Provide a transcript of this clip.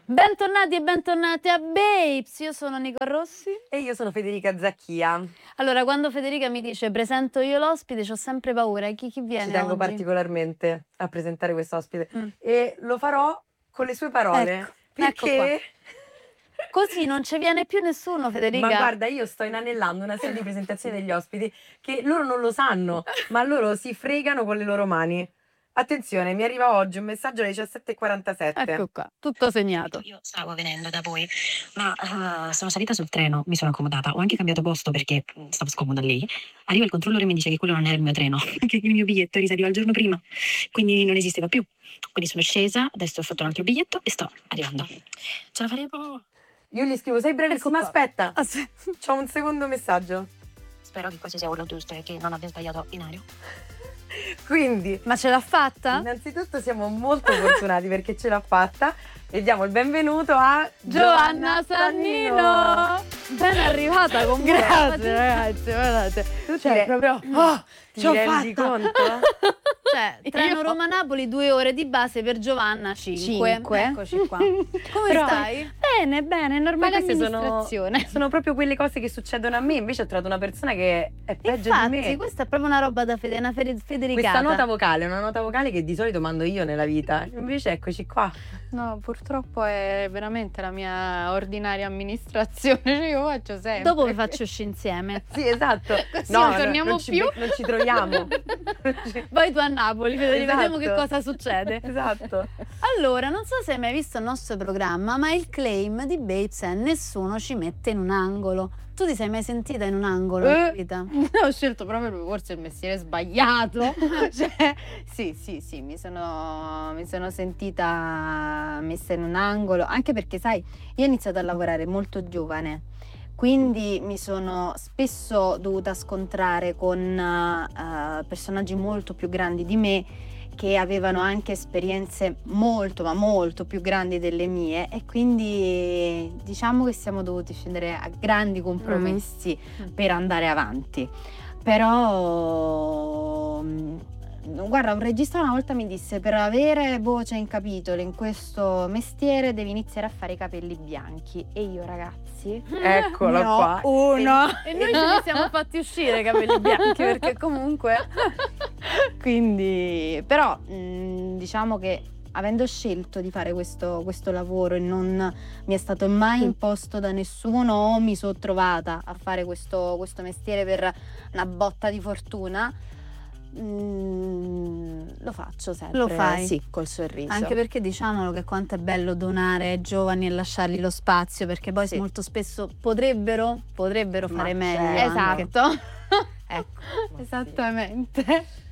Bentornati e bentornate a Babes, io sono Nico Rossi. E io sono Federica Zacchia. Allora, quando Federica mi dice presento io l'ospite, ho sempre paura. Chi viene Ci tengo oggi? particolarmente a presentare quest'ospite e lo farò con le sue parole. Ecco perché così non ci viene più nessuno, Federica. Ma guarda, io sto inanellando una serie di presentazioni degli ospiti che loro non lo sanno, ma loro si fregano con le loro mani. Attenzione, mi arriva oggi un messaggio alle 17:47. Ecco qua, tutto segnato. Io stavo venendo da voi, ma sono salita sul treno, mi sono accomodata, ho anche cambiato posto perché stavo scomoda lì. Arriva il controllore e mi dice che quello non era il mio treno, che il mio biglietto risaliva il giorno prima, quindi non esisteva più. Quindi sono scesa, adesso ho fatto un altro biglietto e sto arrivando. Ce la faremo? Io gli scrivo, sei brevissima, Ecco qua. aspetta, Ah, sì. c'ho un secondo messaggio. Spero che questo sia quello giusto e che non abbia sbagliato binario. Quindi, Ma ce l'ha fatta? innanzitutto siamo molto fortunati perché ce l'ha fatta e diamo il benvenuto a Giovanna Sannino! Ben arrivata comunque. Grazie, ragazzi, guardate. Tu Cioè, proprio ti ce l'ho rendi fatta. conto? Cioè, treno Roma-Napoli 2 ore di base, per Giovanna 5. Eccoci qua. Come Però- stai? Bene, normale Ma queste amministrazione. sono proprio quelle cose che succedono a me, invece ho trovato una persona che è peggio Infatti, di me. questa è proprio una roba da una federicata. Questa nota vocale è una nota vocale che di solito mando io nella vita, invece eccoci qua. No, purtroppo è veramente la mia ordinaria amministrazione, cioè io faccio sempre. Dopo vi faccio uscire insieme. Sì, esatto. Così non torniamo non più. non ci troviamo. Vai tu a Napoli, Federica, Esatto. vediamo che cosa succede. Esatto. Allora, non so se hai mai visto il nostro programma, ma il claim di Babes è nessuno ci mette in un angolo. Tu ti sei mai sentita in un angolo nella vita? Ho scelto proprio forse il mestiere sbagliato. Cioè, sì, mi sono sentita messa in un angolo, anche perché sai, io ho iniziato a lavorare molto giovane. Quindi mi sono spesso dovuta scontrare con personaggi molto più grandi di me, che avevano anche esperienze molto, ma molto più grandi delle mie, e quindi diciamo che siamo dovuti scendere a grandi compromessi per andare avanti. Però guarda, un regista una volta mi disse: per avere voce in capitolo in questo mestiere devi iniziare a fare i capelli bianchi. E io, ragazzi, Eccolo ne ho qua. uno. E noi ce li siamo fatti uscire i capelli bianchi, perché comunque Quindi, però, diciamo che avendo scelto di fare questo lavoro e non mi è stato mai imposto da nessuno, o mi sono trovata a fare questo mestiere per una botta di fortuna, lo faccio sempre. Lo fai? Sì, col sorriso. anche perché diciamolo che quanto è bello donare ai giovani e lasciargli lo spazio, perché poi Sì. molto spesso potrebbero fare Ma meglio. certo. anche. Esatto. Ecco. Esattamente.